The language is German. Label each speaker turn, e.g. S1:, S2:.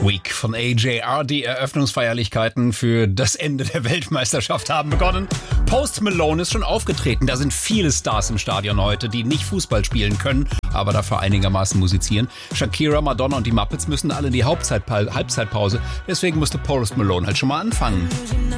S1: Week von AJR. Die Eröffnungsfeierlichkeiten für das Ende der Weltmeisterschaft haben begonnen. Post Malone ist schon aufgetreten. Da sind viele Stars im Stadion heute, die nicht Fußball spielen können, aber dafür einigermaßen musizieren. Shakira, Madonna und die Muppets müssen alle in die Halbzeitpause. Deswegen musste Post Malone halt schon mal anfangen.